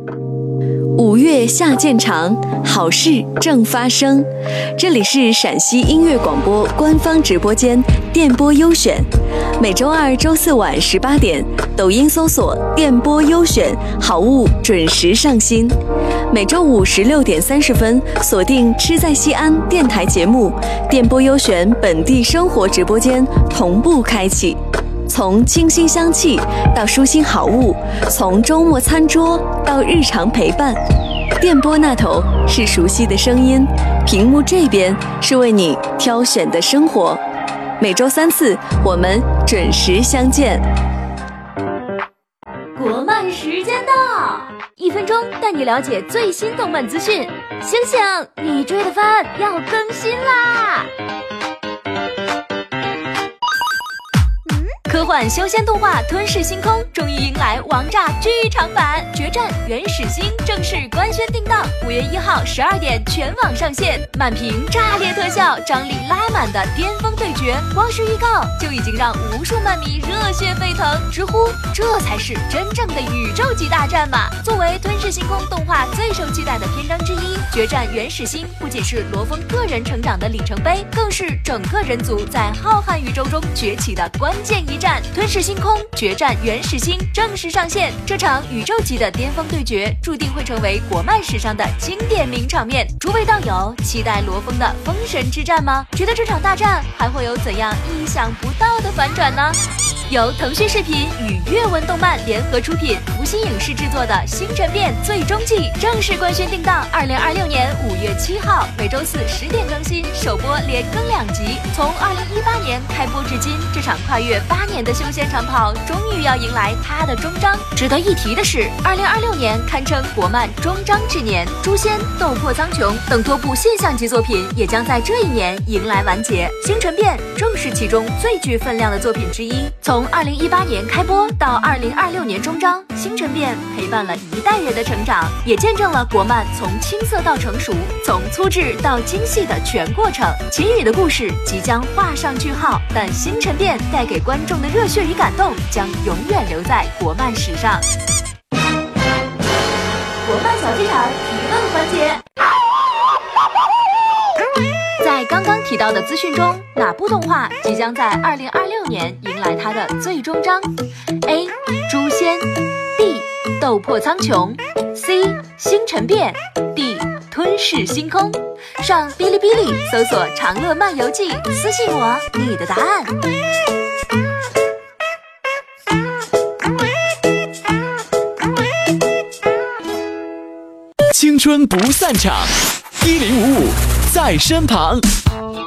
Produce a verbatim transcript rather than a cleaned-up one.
五月下渐长，好事正发生。这里是陕西音乐广播官方直播间电波优选，每周二、周四晚十八点，抖音搜索“电波优选”，好物准时上新。每周五十六点三十分，锁定《吃在西安》电台节目，电波优选本地生活直播间同步开启。从清新香气到舒心好物，从周末餐桌到日常陪伴，电波那头是熟悉的声音，屏幕这边是为你挑选的生活。每周三次，我们准时相见。 国漫时间到，一分钟带你了解最新动漫资讯。醒醒，你追的番要更新啦！科幻修仙动画《吞噬星空》终于迎来王炸剧场版《决战原始星》正式官宣定档，五月一号十二点全网上线，满屏炸裂特效，张力拉满的巅峰对决，光是预告就已经让无数漫迷热血沸腾，直呼这才是真正的宇宙级大战嘛！作为《吞噬星空》动画最受期待的篇章之一，《决战原始星》不仅是罗峰个人成长的里程碑，更是整个人族在浩瀚宇宙中崛起的关键一战。吞噬星空决战原始星正式上线，这场宇宙级的巅峰对决注定会成为国漫史上的经典名场面。诸位道友，期待罗峰的封神之战吗？觉得这场大战还会有怎样意想不到的反转呢？由腾讯视频与阅文动漫联合出品，福星影视制作的《星辰变最终季》正式官宣定档，二零二六年五月七号，每周四十点更新，首播连更两集。从二零一八年开播至今，这场跨越八年的修仙长跑终于要迎来它的终章。值得一提的是，二零二六年堪称国漫终章之年，《诛仙》《斗破苍穹》等多部现象级作品也将在这一年迎来完结。《星辰变》正是其中最具分量的作品之一。从二零一八年开播到二零二六年终章，《星辰变》陪伴了一代人的成长，也见证了国漫从青涩到成熟，从粗制到精细的全过程。秦羽的故事即将画上句号，但《星辰变》带给观众的热血与感动将永远留在国漫史上。国漫小剧场提问环节。在刚刚提到的资讯中，哪部动画即将在二零二六年迎来它的最终章 ？A. 诛仙 B. 斗破苍穹 C. 星辰变 D. 吞噬星空。上哔哩哔哩搜索长乐漫游记，私信我你的答案。 青春不散场，一零五五在身旁。